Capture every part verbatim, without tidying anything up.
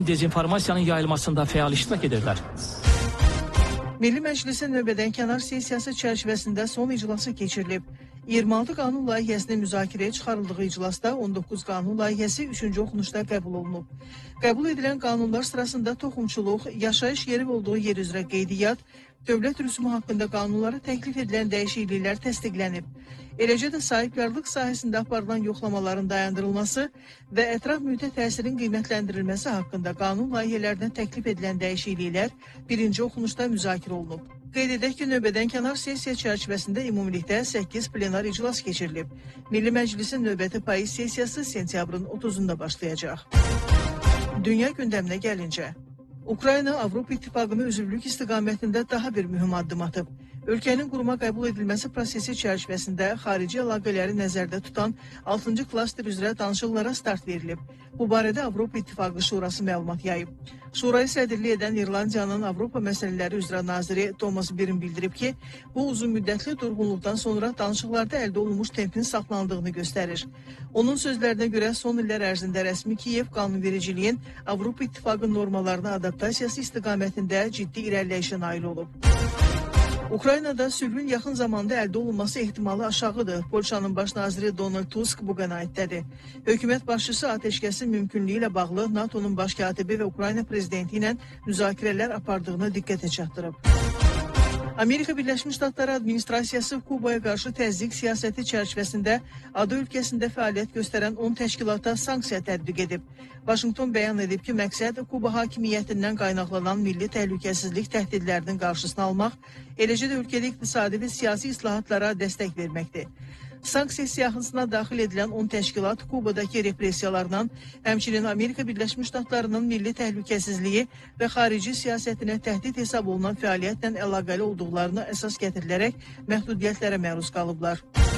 dezinformasiyanın yayılmasında fəal iştirak edirlər. Milli Məclisin növbədən kənar sessiyası çərçivəsində son iclası keçirilib. iyirmi altı qanun layihəsinin müzakirəyə çıxarıldığı iclasda on doqquz qanun layihəsi üçüncü oxunuşda qəbul olunub. Qəbul edilən qanunlar sırasında toxumçuluq, yaşayış yeri olduğu yer üzrə qeydiyyat, dövlət rüsumu haqqında qanunlara təklif edilən dəyişikliklər təsdiqlənib. Eləcə də sahibkarlıq sahəsində aparılan yoxlamaların dayandırılması və ətraf mühitə təsirin qiymətləndirilməsi haqqında qanun layihələrinə təklif edilən dəyişikliklər birinci oxunuşda müzakirə olunub. Qeyd edək ki, növbədən kənar sessiya çərçivəsində ümumilikdə səkkiz plenar iclas keçirilib. Milli Məclisin növbəti payız sessiyası sentyabrın otuzunda başlayacaq. Dünya gündəminə gəlincə, Ukrayna Avropa İttifaqının üzvlük istiqamətində daha bir mühüm addım atıb. Ölkənin quruma qəbul edilməsi prosesi çərçivəsində xarici əlaqələri nəzərdə tutan altıncı klaster üzrə danışıqlara start verilib. Bu barədə Avropa İttifaqı Şurası məlumat yayıb. Şurayı sədrlik edən İrlandiyanın Avropa məsələləri üzrə naziri Thomas Birin bildirib ki, bu uzun müddətli durğunluqdan sonra danışıqlarda əldə olunmuş tempin saxlandığını göstərir. Onun sözlərinə görə son illər ərzində rəsmi Kiyev qanunvericiliyin Avropa İttifaqı normalarına adaptasiyası istiqamətində ciddi irəliləyişə nail olub. Ukraynada sülhün yaxın zamanda əldə olunması ehtimalı aşağıdır. Polşanın baş naziri Donald Tusk bu qənaətdədir. Hökumət başçısı atəşkəsin mümkünlüyü ilə bağlı NATO'nun baş katibi və Ukrayna prezidenti ilə müzakirələr apardığını diqqətə çatdırıb. Amerika Birləşmiş Ştatları administrasiyası Kubaya qarşı təzyiq siyasəti çərçivəsində ada ölkəsində fəaliyyət göstərən on təşkilata sanksiya tətbiq edib. Vaşinqton bəyan edib ki, məqsəd Kuba hakimiyyətindən qaynaqlanan milli təhlükəsizlik təhdidlərinin qarşısını almaq, eləcə də ölkədə iqtisadi və siyasi islahatlara dəstək verməkdir. Sanksiya siyahısına daxil edilən on təşkilat Kubadakı repressiyalarla, həmçinin Amerika Birləşmiş Ştatlarının milli təhlükəsizliyi və xarici siyasətinə təhdid hesab olunan fəaliyyətlə əlaqəli olduqlarını əsas gətirilərək məhdudiyyətlərə məruz qalıblar.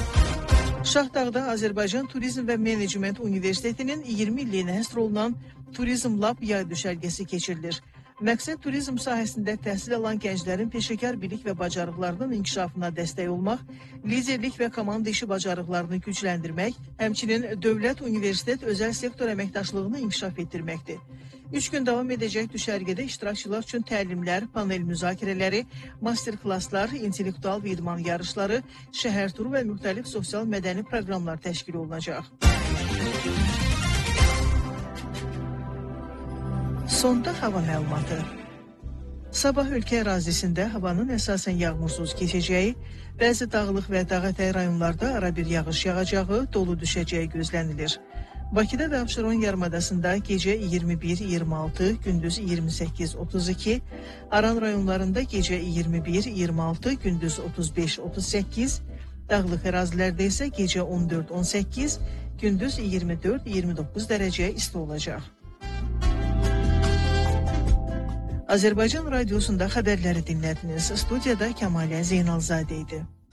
Şahdağda Azərbaycan Turizm və Menecment Universitetinin iyirmi illiyinə həsr olunan Turizm Lab yay düşərgəsi keçirilir. Məqsəd turizm sahəsində təhsil alan gənclərin peşəkar bilik və bacarıqlarının inkişafına dəstək olmaq, liderlik və komanda işi bacarıqlarını gücləndirmək, həmçinin dövlət, universitet, özəl sektor əməkdaşlığını inkişaf etdirməkdir. Üç gün davam edəcək düşərgədə iştirakçılar üçün təlimlər, panel müzakirələri, master-klasslar, intellektual və idman yarışları, şəhər turu və müxtəlif sosial mədəni proqramlar təşkil olunacaq. Sonda hava məlumatı. Sabah ölkə ərazisində havanın əsasən yağmursuz keçəcəyi, bəzi dağlıq və dağətəyi rayonlarda ara bir yağış yağacağı, dolu düşəcəyi gözlənilir. Bakıda və Abşeron yarımadasında gecə iyirmi bir iyirmi altı, gündüz iyirmi səkkiz otuz iki, Aran rayonlarında gecə iyirmi bir iyirmi altı, gündüz otuz beş otuz səkkiz, dağlıq ərazilərdə isə gecə on dörd on səkkiz, gündüz iyirmi dörd iyirmi doqquz dərəcə isti olacaq. Azərbaycan Radiosunda xəbərləri dinlədiniz. Studiyada Kəmalə Zeynalzadə idi.